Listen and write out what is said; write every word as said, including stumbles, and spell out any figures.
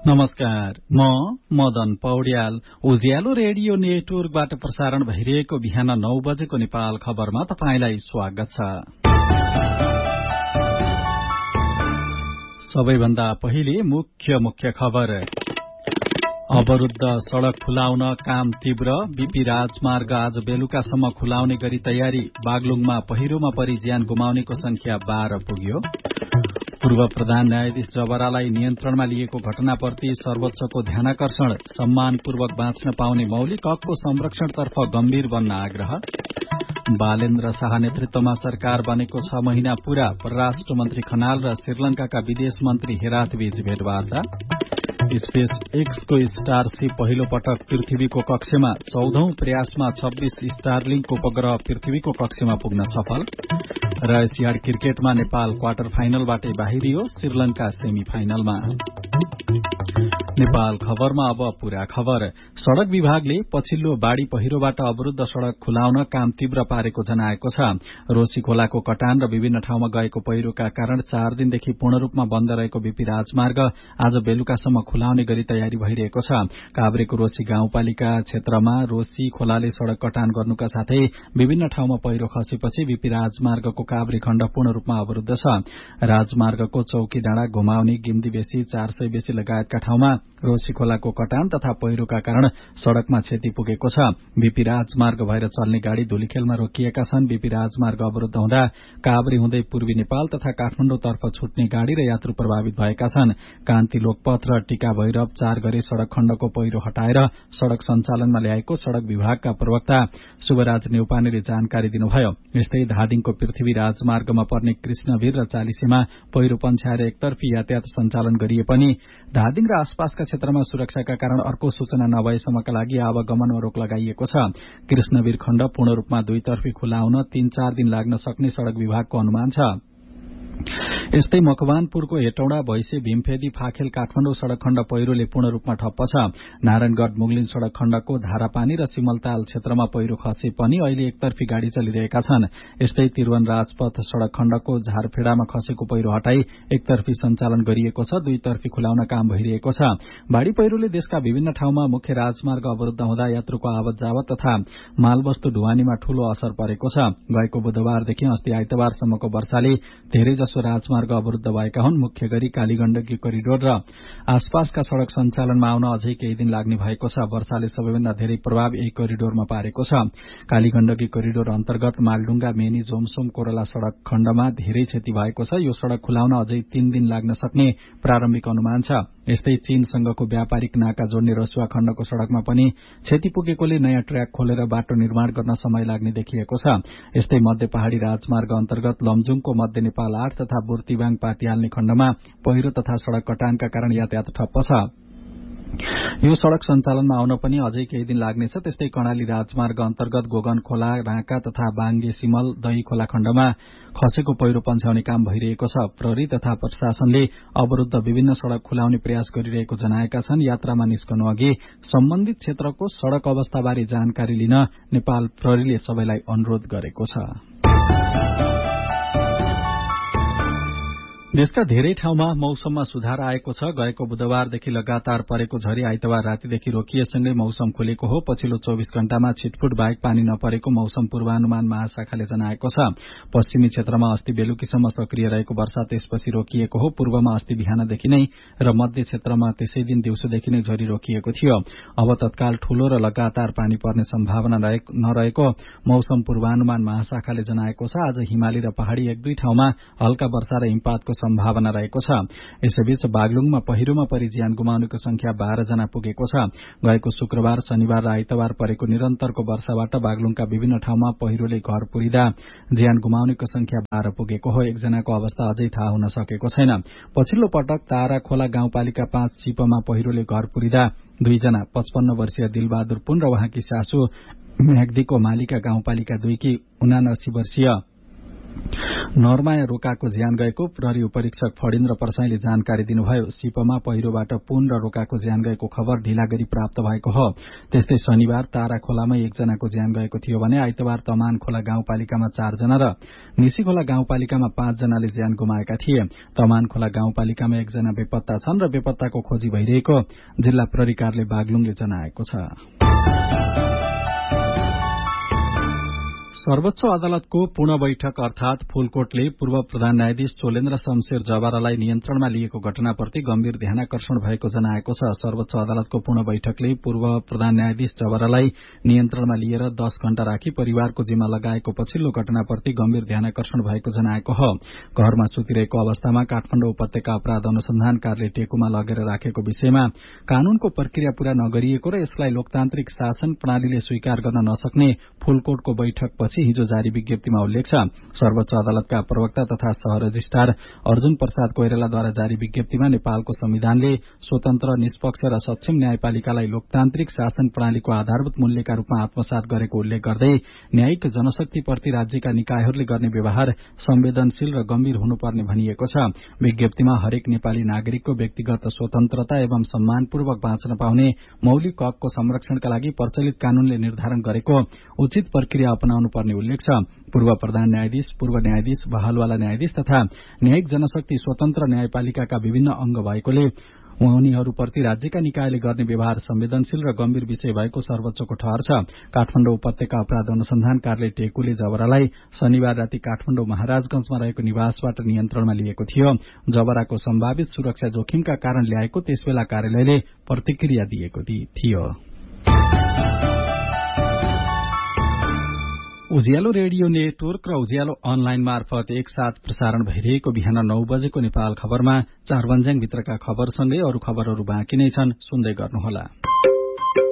नमस्कार, म मदन पौड्याल। उज्यालो रेडियो नेटवर्कबाट प्रसारण भइरहेको बिहान नौ बजेको नेपाल खबरमा तपाईंलाई स्वागत छ। सबैभन्दा पहिले मुख्य मुख्य खबर। अवरुद्ध सड़क खुलाउन काम तीव्र, बीपी राजमार्ग आज बेलुकासम्म खुलाउने गरी तयारी। बागलुङमा पहिरोमा परि ज्यान गुमाउनेको संख्या बाह्र पुग्यो। पूर्व प्रधान न्यायाधीश जबरालाई नियन्त्रणमा लिएको घटनाप्रति सर्वोच्चको ध्यानाकर्षण। सम्मानपूर्वक बाँच्न पाउने मौलिक हकको संरक्षणतर्फ गम्भीर बन्न आग्रह। बालेन्द्र शाह नेतृत्वमा सरकार बनेको छ महिना पूरा। परराष्ट्र मन्त्री खनाल र श्रीलंकाका विदेश मन्त्री हेराथबीच भेटवार्ता। स्पेस एक्सको स्टारशिप पहिलो पटक पृथ्वीको कक्षमा। चौधौं प्रयासमा छब्बीस स्टारलिंक उपग्रह पृथ्वीको कक्षमा पुग्न सफल। र एसियाड क्रिकेटमा नेपाल क्वार्टर फाइनलबाटै बाहिरियो, श्रीलंका सेमी फाइनलमा। नेपाल खबरमा अब पूरा खबर। सड़क विभागले पछिल्लो बाढ़ी पहिरोबाट अवरुद्ध सड़क खुलाउन काम तीव्र पारेको जनाएको छ। रोशी खोलाको कटान र विभिन्न ठाउँमा गएको पहिरोका कारण चार दिनदेखि पूर्ण रूपमा बन्द रहेको बीपी राजमार्ग आज बेलुकासम्म खुलाउने गरी तयारी भइरहेको छ। काभ्रेको रोशी गाउँपालिका क्षेत्रमा रोशी खोलाले सड़क कटान गर्नुका साथै विभिन्न ठाउँमा पहिरो खसेपछि बीपी राजमार्गको काभ्रे खण्ड पूर्ण रूपमा अवरुद्ध छ। राजमार्गको चौकी डाँडा, घुमाउने, गिम्दी बेसी, चार सय बेसी लगायतका ठाउँमा रोशी खोलाको कटान तथा पहिरोका कारण सड़कमा क्षति पुगेको छ। बीपी राजमार्ग भएर चल्ने गाड़ी धुलीखेलमा रोकिएका छन्। बीपी राजमार्ग अवरुद्ध हुँदा काभ्रे हुँदै पूर्वी नेपाल तथा काठमाडौँतर्फ छुट्ने गाड़ी र यात्रु प्रभावित भएका छन्। कान्ति लोकपथ र टीका भैरव चार गरे सड़क खण्डको पहिरो हटाएर सड़क सञ्चालनमा ल्याएको सड़क विभागका प्रवक्ता शुभराज नेउपानेले जानकारी दिनुभयो। यस्तै धादिङको पृथ्वी राजमार्गमा पर्ने कृष्णवीर र चालिसेमा पहिरो पन्छाएर एकतर्फी यातायात सञ्चालन गरिए पनि धादिङ र आसपासका क्षेत्रमा सुरक्षाका कारण अर्को सूचना नभएसम्मका लागि आवागमनमा रोक लगाइएको छ। कृष्णवीर खण्ड पूर्ण रूपमा दुईतर्फी खुला हुन तीन चार दिन लाग्न सक्ने सड़क विभागको अनुमान छ। यस्तै मकवानपुरको हेटौडा, भैसे, भीमफेदी, फाखेल, काठमाडौँ सड़क खण्ड पहिरोले पूर्ण रूपमा ठप्प छ। नारायणगढ़ मुगलिन सड़क खण्डको धारापानी र सिमलताल क्षेत्रमा पहिरो खसे पनि अहिले एकतर्फी गाड़ी चलिरहेका छन्। यस्तै त्रिभुवन राजपथ सड़क खण्डको झारफेडामा खसेको पहिरो हटाई एकतर्फी सञ्चालन गरिएको छ। दुईतर्फी खुलाउन काम भइरहेको छ। बाढ़ी पहिरोले देशका विभिन्न ठाउँमा मुख्य राजमार्ग अवरुद्ध हुँदा यात्रुको आवत जावत तथा मालवस्तु ढुवानीमा ठूलो असर परेको छ। गएको बुधबारदेखि अस्ति आइतबारसम्मको वर्षाले धेरै जसो राजमार्ग अवरुद्ध भएका हुन्। मुख्य गरी कालीगण्डकी करिडोर र आसपासका सड़क सञ्चालनमा आउन अझै केही दिन लाग्ने भएको छ। वर्षाले सबैभन्दा धेरै प्रभाव यही करिडोरमा पारेको छ। कालीगण्डकी करिडोर अन्तर्गत मालडुङ्गा, मेनी, जोमसोम, कोरला सड़क खण्डमा धेरै क्षति भएको छ। यो सड़क खुलाउन अझै तीन दिन लाग्न सक्ने प्रारम्भिक अनुमान छ। यस्तै चीनसँगको व्यापारिक नाका जोड्ने रसुवा खण्डको सड़कमा पनि क्षति पुगेकोले नयाँ ट्र्याक खोलेर बाटो निर्माण गर्न समय लाग्ने देखिएको छ। यस्तै मध्य पहाड़ी राजमार्ग अन्तर्गत लमजुङको मध्य नेपाल आठ तथा बुर्तिवाङ पातिहाल्ने खण्डमा पहिरो तथा सड़क कटानका कारण यातायात ठप्प छ। यो सड़क सञ्चालनमा आउन पनि अझै केही दिन लाग्नेछ। त्यस्तै कर्णाली राजमार्ग अन्तर्गत गोगन खोला, राँका तथा बाङ्गे, सिमल, दही खोला खण्डमा खसेको पहिरो पन्छाउने काम भइरहेको छ। प्रहरी तथा प्रशासनले अवरुद्ध विभिन्न सड़क खुलाउने प्रयास गरिरहेको जनाएका छन्। यात्रामा निस्कनु अघि सम्बन्धित क्षेत्रको सड़क अवस्थाबारे जानकारी लिन नेपाल प्रहरीले सबैलाई अनुरोध गरेको छ। देशका धेरै ठाउँमा मौसममा सुधार आएको छ। गएको बुधबारदेखि लगातार परेको झरी आइतबार रातिदेखि रोकिएसँगै मौसम खुलेको हो। पछिल्लो चौबीस घण्टामा छिटफुट बाहेक पानी नपरेको मौसम पूर्वानुमान महाशाखाले जनाएको छ। पश्चिमी क्षेत्रमा अस्ति बेलुकीसम्म सक्रिय रहेको वर्षा त्यसपछि रोकिएको हो। पूर्वमा अस्ति बिहानदेखि नै र मध्य क्षेत्रमा त्यसै दिन दिउँसोदेखि नै झरी रोकिएको थियो। अब तत्काल ठूलो र लगातार पानी पर्ने सम्भावना नरहेको मौसम पूर्वानुमान महाशाखाले जनाएको छ। आज हिमाली र पहाड़ी एक दुई ठाउँमा हल्का वर्षा र हिमपातको सम्भावना रहेको छ। यसैबीच बागलुङमा पहिरोमा परि ज्यान गुमाउनेको संख्या बाह्र जना पुगेको छ। गएको शुक्रबार, शनिबार र आइतबार परेको निरन्तरको वर्षाबाट बागलुङका विभिन्न ठाउँमा पहिरोले घर पुरिँदा ज्यान गुमाउनेको संख्या बाह्र पुगेको हो। एकजनाको अवस्था अझै थाहा हुन सकेको छैन। पछिल्लो पटक तारा खोला गाउँपालिका पाँच चिपमा पहिरोले घर पुरिँदा दुईजना पचपन्न वर्षीय दिलबहादुर पुन र उहाँकी सासू म्याग्दीको मालिका गाउँपालिका दुईकी उनासी वर्षीय नरमाया रोकाको ज्यान गएको प्रहरी उपरीक्षक फणिन्द्र परसाईले जानकारी दिनुभयो। सिपमा पहिरोबाट पुन र रोकाको ज्यान गएको खबर ढिला गरी प्राप्त भएको हो। त्यस्तै शनिबार तारा खोलामै एकजनाको ज्यान गएको थियो भने आइतबार तमान खोला गाउँपालिकामा चारजना र निसी खोला गाउँपालिकामा पाँचजनाले ज्यान गुमाएका थिए। तमान खोला गाउँपालिकामा एकजना बेपत्ता छन् र बेपत्ताको खोजी भइरहेको जिल्ला प्रहरी कार्यालय बागलुङले जनाएको छ। सर्वोच्च अदालतको पूर्ण बैठक अर्थात फुलकोटले पूर्व प्रधान न्यायाधीश चोलेन्द्र शमशेर जवारालाई नियन्त्रणमा लिएको घटनाप्रति गम्भीर ध्यानाकर्षण भएको जनाएको छ। सर्वोच्च अदालतको पूर्ण बैठकले पूर्व प्रधान न्यायाधीश जवारालाई नियन्त्रणमा लिएर दश घण्टा राखी परिवारको जिम्मा लगाएको पछिल्लो घटनाप्रति गम्भीर ध्यानाकर्षण भएको जनाएको हो। घरमा सुतिरहेको अवस्थामा काठमाडौँ उपत्यका अपराध अनुसन्धान कार्यालय टेकुमा लगेर राखेको विषयमा कानूनको प्रक्रिया पूरा नगरिएको र यसलाई लोकतान्त्रिक शासन प्रणालीले स्वीकार गर्न नसक्ने फुलकोटको बैठकपछि हिजो जारी विज्ञप्तिमा उल्लेख छ। सर्वोच्च अदालतका प्रवक्ता तथा सह-रजिस्ट्रार अर्जुन प्रसाद कोइरालाद्वारा जारी विज्ञप्तिमा नेपालको संविधानले स्वतन्त्र, निष्पक्ष र सक्षम न्यायपालिकालाई लोकतान्त्रिक शासन प्रणालीको आधारभूत मूल्यका रूपमा आत्मसात गरेको उल्लेख गर्दै न्यायिक जनशक्तिप्रति राज्यका निकायहरूले गर्ने व्यवहार संवेदनशील र गम्भीर हुनुपर्ने भनिएको छ। विज्ञप्तिमा हरेक नेपाली नागरिकको व्यक्तिगत स्वतन्त्रता एवं सम्मानपूर्वक बाँच्न पाउने मौलिक हकको संरक्षणका लागि प्रचलित कानूनले निर्धारण गरेको उचित प्रक्रिया अपनाउनु पर्ने उल्लेख छ। पूर्व प्रधान न्यायाधीश, पूर्व न्यायाधीश, बहालवाला न्यायाधीश तथा न्यायिक जनशक्ति स्वतन्त्र न्यायपालिकाका विभिन्न अंग भएकोले उनीहरूप्रति राज्यका निकायले गर्ने व्यवहार संवेदनशील र गम्भीर विषय भएको सर्वोच्चको ठहर छ। काठमाडौँ उपत्यका अपराध अनुसन्धान कार्यालय टेकुले जवरालाई शनिबार राति काठमाडौँ महाराजगंजमा रहेको निवासबाट नियन्त्रणमा लिएको थियो। जवराको सम्भावित सुरक्षा जोखिमका कारण ल्याएको त्यसबेला कार्यालयले प्रतिक्रिया दिएको थियो। उज्यालो रेडियो नेटवर्क र उज्यालो अनलाइन मार्फत एकसाथ प्रसारण भइरहेको बिहान नौ बजेको नेपाल खबरमा चार वन्ज्याङ भित्रका खबरसँगै अरू खबरहरू बाँकी नै छन्, सुन्दै गर्नुहोला।